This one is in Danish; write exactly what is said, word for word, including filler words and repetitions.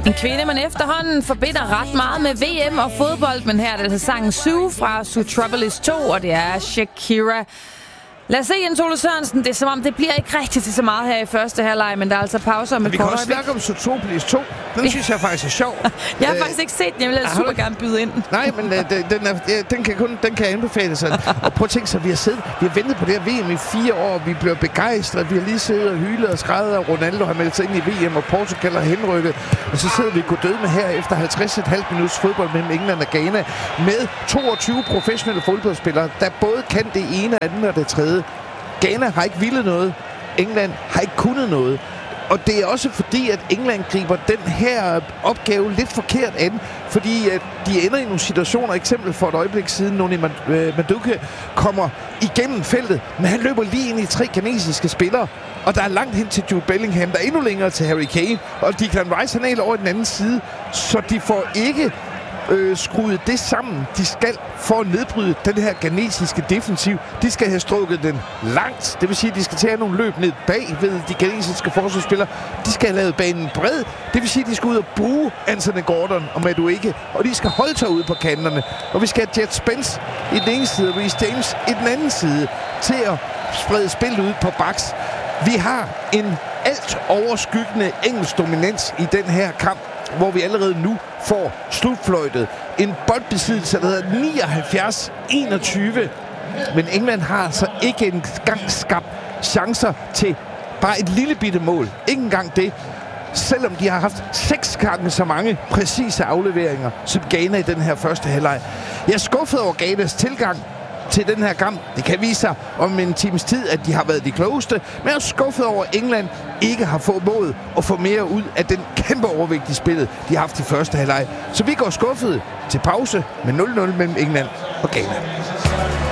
En kvinde, man efterhånden forbinder ret meget med V M og fodbold, men her er det altså sangen Sue fra Zootropolis to, og det er Shakira. Lad os se, Jens Ole Sørensen. Det er som om, det bliver ikke rigtigt til så meget her i første halvleg, men der er altså pauser med Vi kan også snakke om Zootropolis to. Den synes jeg faktisk er sjov. Jeg har faktisk ikke set den. Jeg vil super gerne byde ind. Nej, men øh, den, er, den, kan kun, den kan anbefale sig. Og prøv at tænke sig, vi har siddet, vi har ventet på det her V M i fire år. Vi bliver begejstret. Vi har lige siddet og hylet og skrevet, og Ronaldo har meldt sig ind i V M, og Portugal har henrykket. Og så sidder vi og går døde med her efter halvtreds komma fem minutters fodbold mellem England og Ghana med toogtyve professionelle fodboldspillere, der både kan det ene, andet og det tredje. Ghana har ikke villet noget. England har ikke kunnet noget. Og det er også fordi, at England griber den her opgave lidt forkert an, fordi at de ender i nogle situationer, eksempel for et øjeblik siden, Noni Madueke kommer igennem feltet, men han løber lige ind i tre ghanesiske spillere, og der er langt hen til Jude Bellingham, der er endnu længere til Harry Kane, og Declan Rice han er helt over i den anden side, så de får ikke Øh, skruet det sammen, de skal for at nedbryde den her ghanesiske defensiv. De skal have strukket den langt. Det vil sige, at de skal tage nogle løb ned bag ved de ghanesiske forsvarsspillere. De skal have lavet banen bred. Det vil sige, at de skal ud og bruge Anthony Gordon og Madueke. Og de skal holde sig ude på kanterne. Og vi skal have Jet Spence i den ene side, og Reece James i den anden side til at sprede spil ud på baks. Vi har en alt overskyggende engelsk dominans i den her kamp, hvor vi allerede nu får slutfløjtet. En boldbesiddelse, der hedder nioghalvfjerds enogtyve. Men England har altså ikke engang skabt chancer til bare et lille bitte mål. Ikke engang det. Selvom de har haft seks gange så mange præcise afleveringer som Ghana i den her første halvleg. Jeg er skuffet over Ghanas tilgang til den her kamp. Det kan vise sig om en times tid, at de har været de klogeste, men jeg er skuffet over, at England ikke har fået mod at få mere ud af den kæmpe overvægt i spillet, de har haft i første halvleg. Så vi går skuffet til pause med nul nul mellem England og Ghana.